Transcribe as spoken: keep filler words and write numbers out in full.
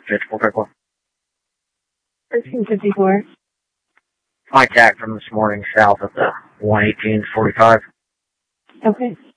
four fifty-four. thirteen fifty-four. Contact from this morning south of the one eighteen forty-five. Okay.